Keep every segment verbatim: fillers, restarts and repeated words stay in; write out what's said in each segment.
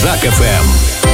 Казак эф эм.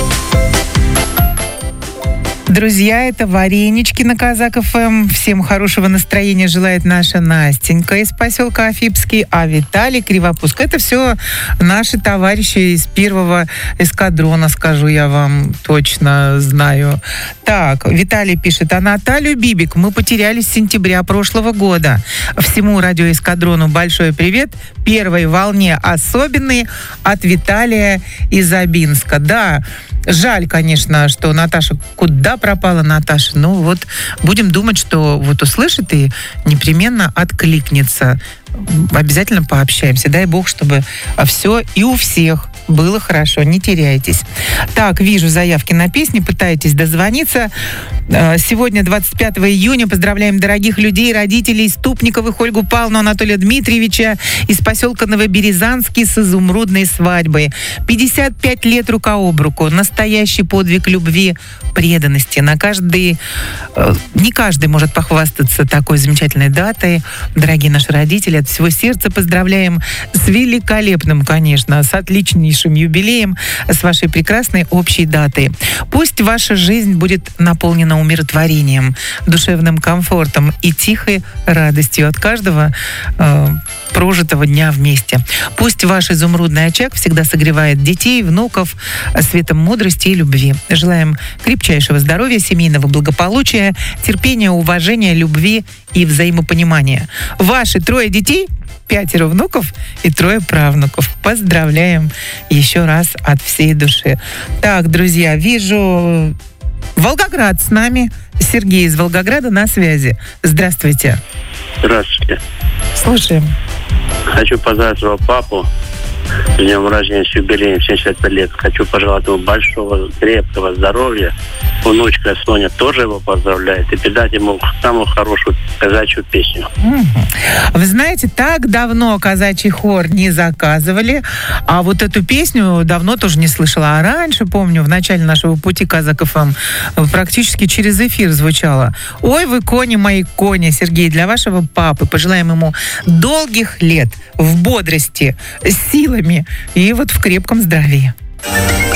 Друзья, это варенички на Казак эф эм. Всем хорошего настроения желает наша Настенька из поселка Афипский, а Виталий Кривопуск. Это все наши товарищи из первого эскадрона, скажу я вам, точно знаю. Так, Виталий пишет: а Наталью Бибик мы потеряли с сентября прошлого года. Всему радиоэскадрону большой привет. Первой волне особенный от Виталия из Абинска. Да, жаль, конечно, что Наташа... Куда пропала Наташа? Ну вот, будем думать, что вот услышит и непременно откликнется. Обязательно пообщаемся. Дай бог, чтобы все и у всех было хорошо. Не теряйтесь. Так, вижу заявки на песни. Пытаетесь дозвониться. Сегодня, двадцать пятого июня, поздравляем дорогих людей, родителей Ступниковых, Ольгу Павловну, Анатолия Дмитриевича из поселка Новоберезанский с изумрудной свадьбой. пятьдесят пять лет рука об руку. Настоящий подвиг любви, преданности. На каждый... Не каждый может похвастаться такой замечательной датой. Дорогие наши родители, от всего сердца поздравляем с великолепным, конечно, с отличнейшим юбилеем, с вашей прекрасной общей датой. Пусть ваша жизнь будет наполнена умиротворением, душевным комфортом и тихой радостью от каждого э, прожитого дня вместе. Пусть ваш изумрудный очаг всегда согревает детей, внуков светом мудрости и любви. Желаем крепчайшего здоровья, семейного благополучия, терпения, уважения, любви и взаимопонимания. Ваши трое детей, пятеро внуков и трое правнуков. Поздравляем еще раз от всей души. Так, друзья, вижу... Волгоград с нами. Сергей из Волгограда на связи. Здравствуйте. Здравствуйте. Слушаем. Хочу поздравить своего папу с днем рождения, с юбилеем, семьдесят пять лет. Хочу пожелать ему большого, крепкого здоровья. Внучка Соня тоже его поздравляет. И передать ему самую хорошую казачью песню. Вы знаете, так давно казачий хор не заказывали, а вот эту песню давно тоже не слышала. А раньше, помню, в начале нашего пути Казак эф эм практически через эфир звучала. Ой, вы кони мои кони, Сергей, для вашего папы. Пожелаем ему долгих лет в бодрости, силами и вот в крепком здравии.